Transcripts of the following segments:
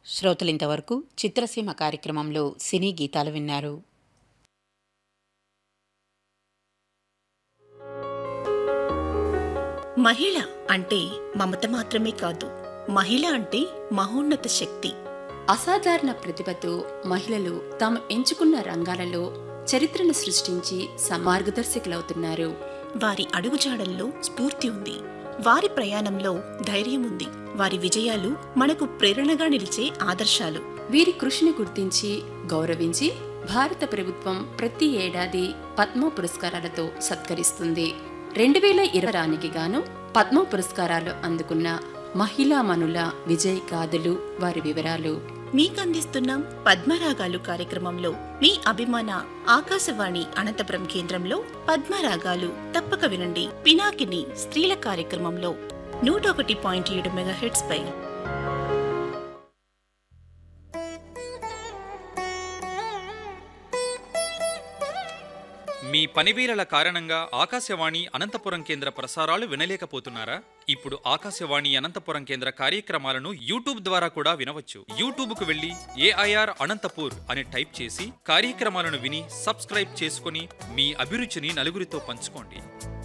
శ్రోతలింతవరకు చిత్రసీమ కార్యక్రమంలో సినీ గీతాలు విన్నారు. మహిళ అంటే మమత మాత్రమే కాదు, మహిళ అంటే మహోన్నత శక్తి. అసాధారణ ప్రతిభతో మహిళలు తాము ఎంచుకున్న రంగాలలో చరిత్రను సృష్టించి మార్గదర్శకులవుతున్నారు. వారి అడుగుజాడల్లో స్ఫూర్తి ఉంది, వారి ప్రయాణంలో ధైర్యం ఉంది, వారి విజయాలు మనకు ప్రేరణగా నిలిచే ఆదర్శాలు. వీరి కృషిని గుర్తించి గౌరవించి భారత ప్రభుత్వం ప్రతి ఏడాది పద్మ పురస్కారాలతో సత్కరిస్తుంది. 2020 గాను పద్మ పురస్కారాలు అందుకున్న మహిళామణుల విజయ్ గాథలు, వారి వివరాలు మీకందిస్తున్నాం పద్మరాగాలు కార్యక్రమంలో. మీ అభిమాన ఆకాశవాణి అనంతపురం కేంద్రంలో పద్మరాగాలు తప్పక వినండి. పినాకిని స్త్రీల కార్యక్రమంలో 101.7 మెగాహెర్ట్జ్ పై. మీ పనివేళల కారణంగా ఆకాశవాణి అనంతపురం కేంద్ర ప్రసారాలు వినలేకపోతున్నారా? ఇప్పుడు ఆకాశవాణి అనంతపురం కేంద్ర కార్యక్రమాలను యూట్యూబ్ ద్వారా కూడా వినవచ్చు. యూట్యూబ్కు వెళ్లి ఏఐఆర్ అనంతపూర్ అని టైప్ చేసి కార్యక్రమాలను విని సబ్స్క్రైబ్ చేసుకుని మీ అభిరుచిని నలుగురితో పంచుకోండి.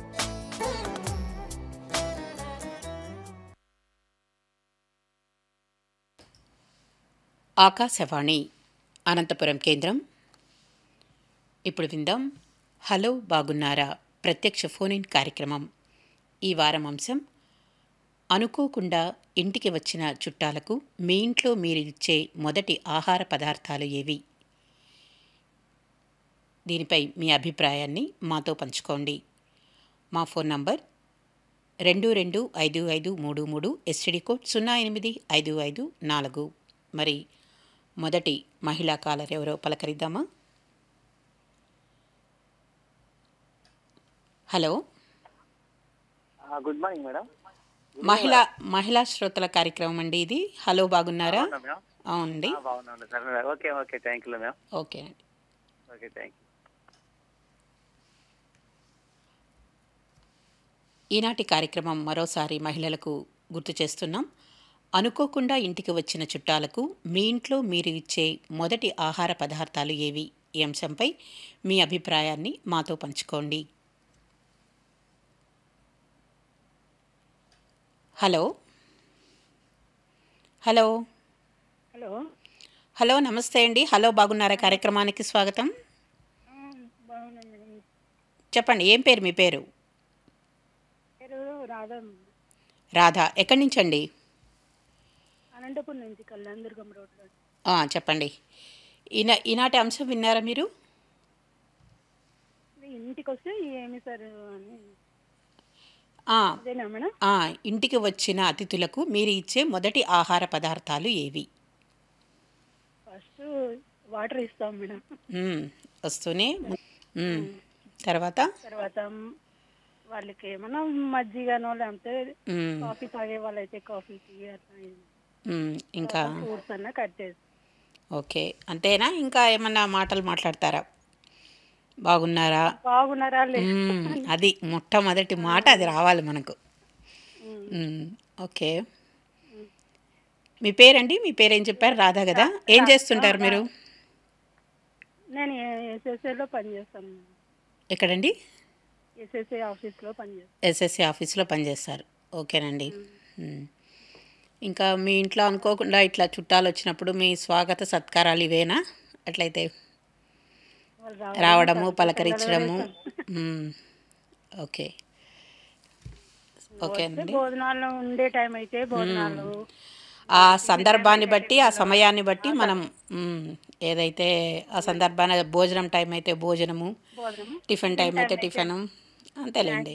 ఆకాశవాణి అనంతపురం కేంద్రం. ఇప్పుడు విందాం హలో బాగున్నారా ప్రత్యక్ష ఫోన్ ఇన్ కార్యక్రమం. ఈ వారం అంశం అనుకోకుండా ఇంటికి వచ్చిన చుట్టాలకు మీ ఇంట్లో మీరు ఇచ్చే మొదటి ఆహార పదార్థాలు ఏవి? దీనిపై మీ అభిప్రాయాన్ని మాతో పంచుకోండి. మా ఫోన్ నంబర్ 225533 ఎస్టీడీ కోడ్ 085554. మరి మొదటి మహిళా కాలర్ ఎవరో పలకరిద్దామా? Hello, good morning madam. మహిళా శ్రోతల కార్యక్రమం అండి ఇది. హలో బాగున్నారా? అవునండి. బాగున్నాను sir. Okay okay, thank you ma'am. Okay అండి. Okay, thank you. ఈనాటి కార్యక్రమం మరోసారి మహిళలకు గుర్తు చేస్తున్నాం. అనుకోకుండా ఇంటికి వచ్చిన చుట్టాలకు మీ ఇంట్లో మీరు ఇచ్చే మొదటి ఆహార పదార్థాలు ఏవి? ఈ అంశంపై మీ అభిప్రాయాన్ని మాతో పంచుకోండి. హలో హలో హలో హలో, నమస్తే అండి. హలో బాగున్నారా కార్యక్రమానికి స్వాగతం. బాగున్నాను మేడం. చెప్పండి, ఏం పేరు మీ పేరు? పేరు రాధా. రాధా. ఎక్కడి నుంచి అండి? అనంతపురం నుంచి, కళ్యాణదుర్గం రోడ్లో. చెప్పండి. ఈనాటి అంశం విన్నారా మీరు? ఇంటికి వస్తే ఏమి సార్ అని. ఆ, అదేనా మేడం? ఇంటికి వచ్చిన అతిథులకు మీరు ఇచ్చే మొదటి ఆహార పదార్థాలు ఏవి? ఫస్ట్ వాటర్ ఇస్తాం మేడం. వస్తూనే తర్వాత వాళ్ళకి ఏమన్నా మజ్జిగనో లేకపోతే కాఫీ తాగే వాళ్ళైతే కాఫీ టీ అట్లా ఇంకా ఫ్రూట్స్ అన్నా కట్ చేసి. ఓకే, అంతేనా? ఇంకా ఏమన్నా మాటలు మాట్లాడతారా? బాగున్నారా అది మొట్టమొదటి మాట, అది రావాలి మనకు. ఓకే, మీ పేరండి? మీ పేరేం చెప్పారు? రాధా కదా. ఏం చేస్తుంటారు మీరు? నేను ఎస్ఎస్ఏలో పనిచేస్తాను. ఎక్కడండి? ఎస్ఎస్ఏ ఆఫీస్లో పనిచేస్తాను. ఎస్ఎస్సి ఆఫీస్లో పనిచేస్తారు. ఓకేనండి. ఇంకా మీ ఇంట్లో అనుకోకుండా ఇట్లా చుట్టాలు వచ్చినప్పుడు మీ స్వాగత సత్కారాలు ఇవేనా? అట్లయితే రావడము, పలకరించడము. ఓకే ఓకే అండి. భోజనాలు ఉండే టైం అయితే భోజనాలు, ఆ సందర్భాన్ని బట్టి, ఆ సమయాన్ని బట్టి మనం ఏదైతే ఆ సందర్భాన్ని, భోజనం టైం అయితే భోజనము, టిఫిన్ టైం అయితే టిఫిను, అంతేలేండి.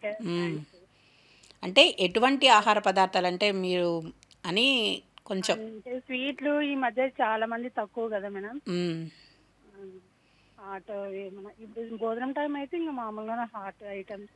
అంటే ఎటువంటి ఆహార పదార్థాలు అంటే మీరు అని కొంచెం స్వీట్లు ఈ మధ్య చాలా మంది తక్కువ కదా మేడం. హాట్ ఏమన్నా ఇప్పుడు భోజనం టైం అయితే ఇంకా మామూలుగా హాట్ ఐటమ్స్